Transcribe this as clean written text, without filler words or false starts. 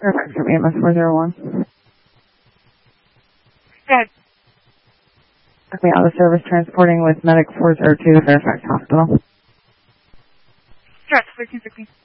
Fairfax from EMS 401. Go ahead. Took me out of service transporting with Medic 402 to Fairfax Hospital. Direct 1360.